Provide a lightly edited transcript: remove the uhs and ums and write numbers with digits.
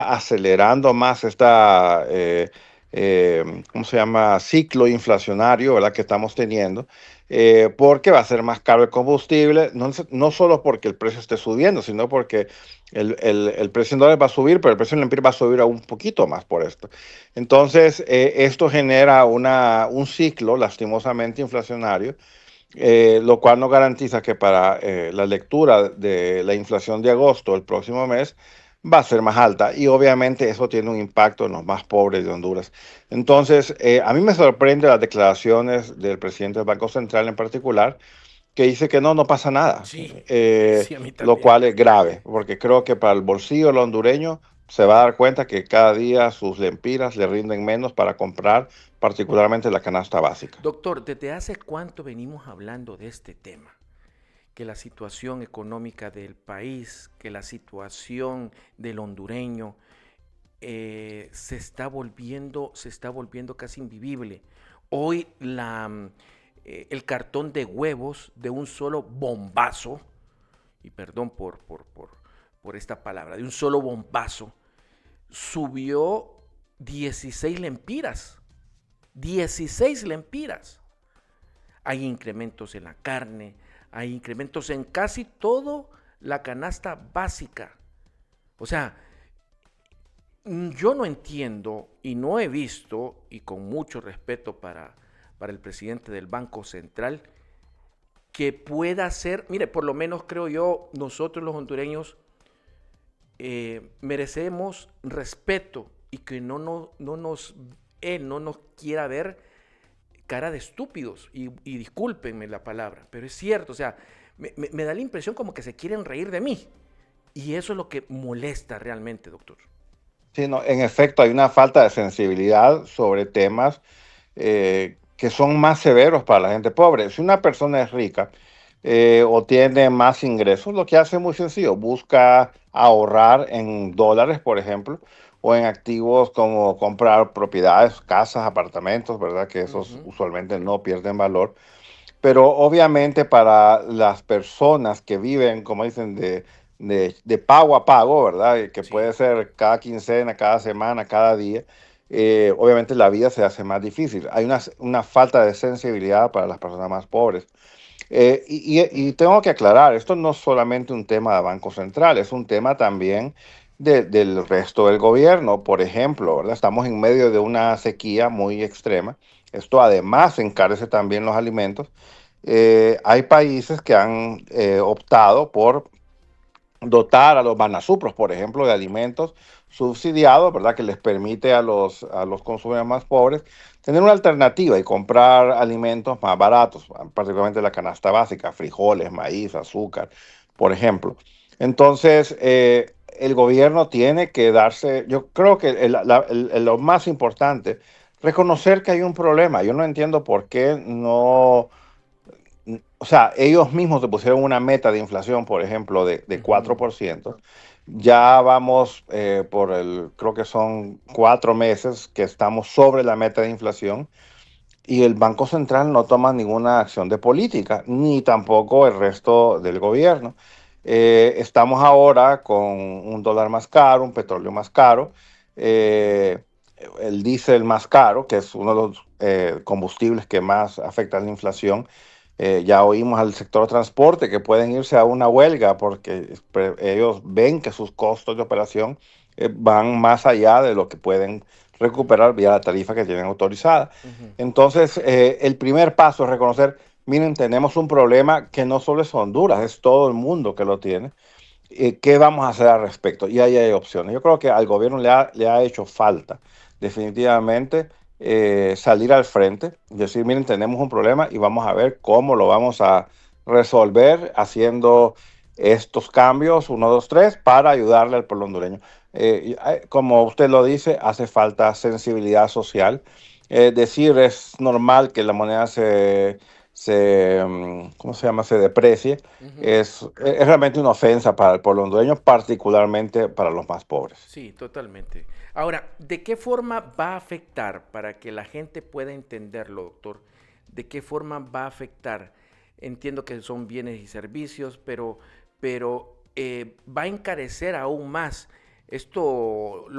acelerando más esta, ¿cómo se llama? Ciclo inflacionario, ¿verdad? Que estamos teniendo, porque va a ser más caro el combustible, no solo porque el precio esté subiendo, sino porque el precio en dólares va a subir, pero el precio en Empire va a subir aún un poquito más por esto. Entonces, esto genera un ciclo lastimosamente inflacionario, lo cual no garantiza que para la lectura de la inflación de agosto, el próximo mes, va a ser más alta y obviamente eso tiene un impacto en los más pobres de Honduras. Entonces, a mí me sorprende las declaraciones del presidente del Banco Central en particular, que dice que no pasa nada, Sí, eh, sí, a mí lo también. cual es grave, porque creo que para el bolsillo del hondureño se va a dar cuenta que cada día sus lempiras le rinden menos para comprar, particularmente la canasta básica. Doctor, ¿desde hace cuánto venimos hablando de este tema? Que la situación económica del país, que la situación del hondureño se está volviendo casi invivible. Hoy el cartón de huevos de un solo bombazo, y perdón por esta palabra, de un solo bombazo, subió 16 lempiras. 16 lempiras. Hay incrementos en la carne, hay incrementos en casi todo la canasta básica. O sea, yo no entiendo y no he visto, y con mucho respeto para el presidente del Banco Central, que pueda ser, mire, por lo menos creo yo, nosotros los hondureños merecemos respeto y que él no nos quiera ver cara de estúpidos, y discúlpenme la palabra, pero es cierto, o sea, me da la impresión como que se quieren reír de mí, y eso es lo que molesta realmente, doctor. Sí, no, en efecto, hay una falta de sensibilidad sobre temas que son más severos para la gente pobre. Si una persona es rica o tiene más ingresos, lo que hace es muy sencillo, busca ahorrar en dólares, por ejemplo, o en activos como comprar propiedades, casas, apartamentos, ¿verdad? Que Uh esos -huh. usualmente no pierden valor. Pero obviamente para las personas que viven, como dicen, de pago a pago, ¿verdad? Que Sí. puede ser cada quincena, cada semana, cada día, obviamente la vida se hace más difícil. Hay una falta de sensibilidad para las personas más pobres. Y tengo que aclarar, esto no es solamente un tema de Banco Central, es un tema también del resto del gobierno. Por ejemplo, ¿verdad? Estamos en medio de una sequía muy extrema. Esto además encarece también los alimentos. Hay países que han optado por dotar a los banasupros, por ejemplo, de alimentos subsidiados, ¿verdad? Que les permite a los consumidores más pobres tener una alternativa y comprar alimentos más baratos, particularmente la canasta básica, frijoles, maíz, azúcar, por ejemplo. Entonces, el gobierno tiene que darse, yo creo que lo más importante, reconocer que hay un problema. Yo no entiendo por qué no, o sea, ellos mismos se pusieron una meta de inflación, por ejemplo, de Uh -huh. 4%. Ya vamos creo que son 4 meses que estamos sobre la meta de inflación y el Banco Central no toma ninguna acción de política, ni tampoco el resto del gobierno. Estamos ahora con un dólar más caro, un petróleo más caro, eh, el diésel más caro, que es uno de los combustibles que más afectan la inflación. Ya oímos al sector transporte que pueden irse a una huelga porque ellos ven que sus costos de operación van más allá de lo que pueden recuperar vía la tarifa que tienen autorizada. Uh -huh. Entonces, el primer paso es reconocer, miren, tenemos un problema que no solo es Honduras, es todo el mundo que lo tiene. ¿Qué vamos a hacer al respecto? Y ahí hay opciones. Yo creo que al gobierno le ha hecho falta definitivamente salir al frente y decir, miren, tenemos un problema y vamos a ver cómo lo vamos a resolver haciendo estos cambios, uno, dos, tres, para ayudarle al pueblo hondureño. Como usted lo dice, hace falta sensibilidad social. Decir es normal que la moneda ¿cómo se llama? Se deprecie. Uh -huh. Es realmente una ofensa para el pueblo hondureño, particularmente para los más pobres. Sí, totalmente. Ahora, ¿de qué forma va a afectar, para que la gente pueda entenderlo, doctor? ¿De qué forma va a afectar? Entiendo que son bienes y servicios, pero va a encarecer aún más. Esto